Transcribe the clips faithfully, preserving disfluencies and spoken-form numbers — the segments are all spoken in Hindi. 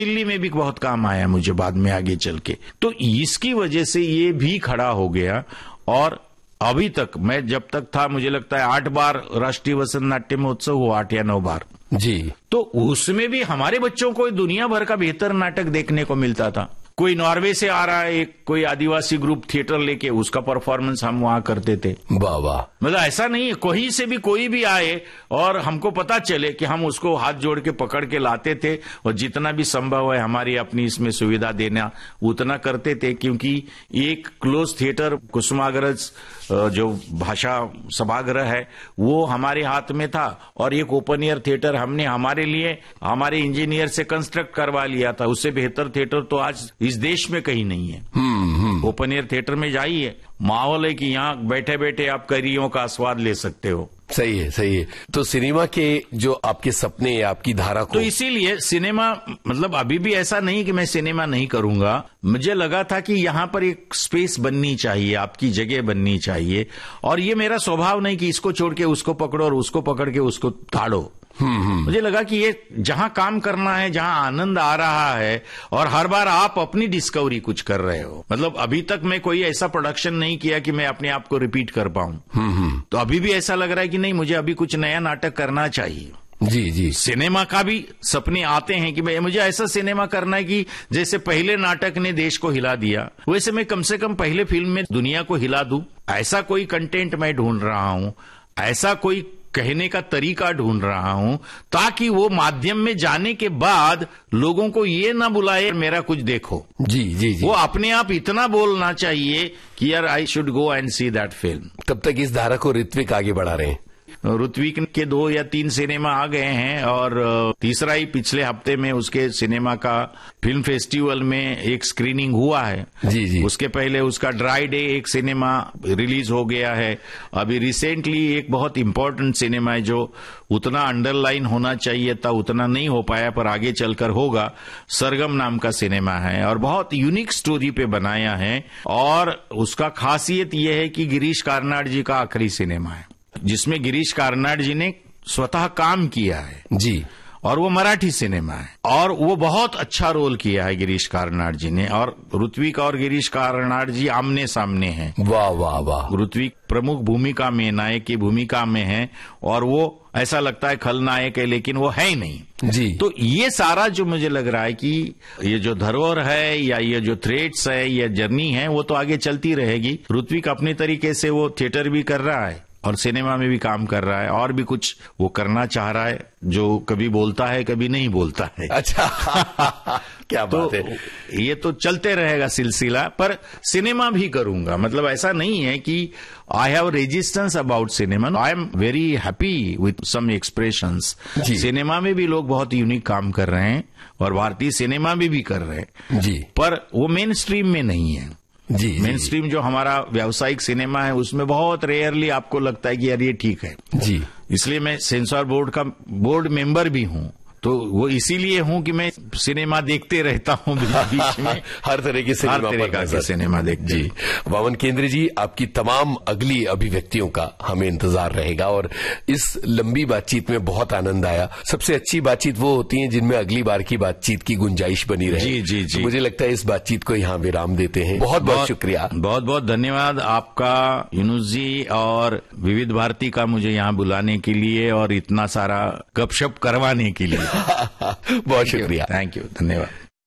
दिल्ली में भी बहुत काम आया मुझे बाद में आगे चल के। तो इसकी वजह से ये भी खड़ा हो गया। और अभी तक मैं जब तक था, मुझे लगता है आठ बार राष्ट्रीय वसंत नाट्य महोत्सव हुआ, आठ या नौ बार जी। तो उसमें भी हमारे बच्चों को दुनिया भर का बेहतर नाटक देखने को मिलता था। कोई नॉर्वे से आ रहा है, एक कोई आदिवासी ग्रुप थिएटर लेके, उसका परफॉर्मेंस हम वहां करते थे। वाह वाह। मतलब ऐसा नहीं है, कहीं से भी कोई भी आए और हमको पता चले कि हम उसको हाथ जोड़ के पकड़ के लाते थे, और जितना भी संभव है हमारी अपनी इसमें सुविधा देना उतना करते थे। क्योंकि एक क्लोज थिएटर कुसुमाग्रज जो भाषा सभागृह है वो हमारे हाथ में था, और एक ओपन एयर थिएटर हमने हमारे लिए हमारे इंजीनियर से कंस्ट्रक्ट करवा लिया था। उससे बेहतर थिएटर तो आज इस देश में कहीं नहीं है। ओपन एयर थिएटर में जाइए, माहौल है कि यहाँ बैठे बैठे आप करियों का स्वाद ले सकते हो। सही है, सही है। तो सिनेमा के जो आपके सपने या आपकी धारा को, तो इसीलिए सिनेमा, मतलब अभी भी ऐसा नहीं कि मैं सिनेमा नहीं करूंगा। मुझे लगा था कि यहाँ पर एक स्पेस बननी चाहिए, आपकी जगह बननी चाहिए। और ये मेरा स्वभाव नहीं कि इसको छोड़ के उसको पकड़ो और उसको पकड़ के उसको ताड़ो। मुझे लगा कि ये जहां काम करना है, जहां आनंद आ रहा है, और हर बार आप अपनी डिस्कवरी कुछ कर रहे हो। मतलब अभी तक मैं कोई ऐसा प्रोडक्शन नहीं किया कि मैं अपने आप को रिपीट कर पाऊं। तो अभी भी ऐसा लग रहा है कि नहीं, मुझे अभी कुछ नया नाटक करना चाहिए। जी जी। सिनेमा का भी सपने आते हैं कि मुझे ऐसा सिनेमा करना है कि जैसे पहले नाटक ने देश को हिला दिया, वैसे मैं कम से कम पहले फिल्म में दुनिया को हिला दूं। ऐसा कोई कंटेंट मैं ढूंढ रहा हूं, ऐसा कोई कहने का तरीका ढूंढ रहा हूं, ताकि वो माध्यम में जाने के बाद लोगों को ये ना बुलाए मेरा कुछ देखो। जी जी जी। वो अपने आप इतना बोलना चाहिए कि यार I should go and see that film. तब तक इस धारा को ऋत्विक आगे बढ़ा रहे हैं। ऋत्विक के दो या तीन सिनेमा आ गए हैं, और तीसरा ही पिछले हफ्ते में उसके सिनेमा का फिल्म फेस्टिवल में एक स्क्रीनिंग हुआ है। जी जी। उसके पहले उसका ड्राई डे एक सिनेमा रिलीज हो गया है। अभी रिसेंटली एक बहुत इंपॉर्टेंट सिनेमा है जो उतना अंडरलाइन होना चाहिए था, उतना नहीं हो पाया, पर आगे चलकर होगा। सरगम नाम का सिनेमा है और बहुत यूनिक स्टोरी पे बनाया है। और उसका खासियत यह है कि गिरीश कार्नाड जी का आखिरी सिनेमा है, जिसमें गिरीश कार्नाड जी ने स्वतः काम किया है। जी। और वो मराठी सिनेमा है, और वो बहुत अच्छा रोल किया है गिरीश कार्नाड जी ने। और ऋत्विक और गिरीश कार्नाड जी आमने सामने हैं। वाह वाह वाह। ऋत्विक प्रमुख भूमिका में, नायक की भूमिका में है, और वो ऐसा लगता है खलनायक है, लेकिन वो है ही नहीं। जी। तो ये सारा जो मुझे लग रहा है कि ये जो धरोहर है या ये जो थ्रेड्स है या जर्नी है, वो तो आगे चलती रहेगी। ऋत्विक अपने तरीके से वो थिएटर भी कर रहा है और सिनेमा में भी काम कर रहा है, और भी कुछ वो करना चाह रहा है जो कभी बोलता है कभी नहीं बोलता है। अच्छा। क्या बात तो है। ये तो चलते रहेगा सिलसिला। पर सिनेमा भी करूंगा, मतलब ऐसा नहीं है कि I have resistance about cinema. I am very happy with some expressions. Cinema में भी लोग बहुत यूनिक काम कर रहे हैं, और भारतीय सिनेमा में भी कर रहे हैं जी, पर वो मेन स्ट्रीम में नहीं है। जी, मेन स्ट्रीम जो हमारा व्यावसायिक सिनेमा है उसमें बहुत रेयरली आपको लगता है कि यार ये ठीक है। जी। इसलिए मैं सेंसर बोर्ड का बोर्ड मेंबर भी हूं, तो वो इसीलिए हूं कि मैं सिनेमा देखते रहता हूं बीच में। हर तरह की सिनेमा, हर तरह का सिनेमा देखते। जी। वामन केंद्रे जी, आपकी तमाम अगली अभिव्यक्तियों का हमें इंतजार रहेगा, और इस लंबी बातचीत में बहुत आनंद आया। सबसे अच्छी बातचीत वो होती है जिनमें अगली बार की बातचीत की गुंजाइश बनी रहे। जी जी जी। तो मुझे लगता है इस बातचीत को यहाँ विराम देते हैं। बहुत बहुत शुक्रिया। बहुत बहुत धन्यवाद आपका यूनुस जी और विविध भारती का मुझे यहाँ बुलाने के लिए और इतना सारा गपशप करवाने के लिए। बहुत शुक्रिया। थैंक यू, धन्यवाद।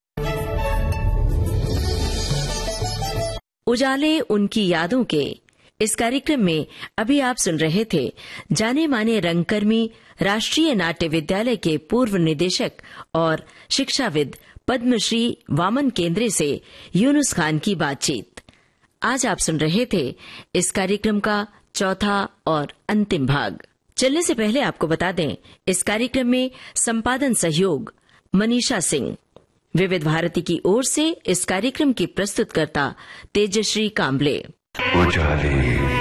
उजाले उनकी यादों के इस कार्यक्रम में अभी आप सुन रहे थे जाने माने रंगकर्मी, राष्ट्रीय नाट्य विद्यालय के पूर्व निदेशक और शिक्षाविद पद्मश्री वामन केंद्रे से यूनुस खान की बातचीत। आज आप सुन रहे थे इस कार्यक्रम का चौथा और अंतिम भाग। चलने से पहले आपको बता दें, इस कार्यक्रम में संपादन सहयोग मनीषा सिंह। विविध भारती की ओर से इस कार्यक्रम की प्रस्तुतकर्ता तेजश्री कांबले। उजाले